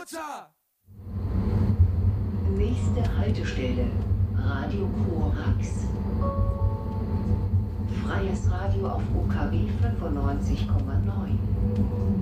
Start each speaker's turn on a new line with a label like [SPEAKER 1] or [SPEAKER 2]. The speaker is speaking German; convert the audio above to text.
[SPEAKER 1] Nächste Haltestelle, Radio Korax. Freies Radio auf UKW 95,9.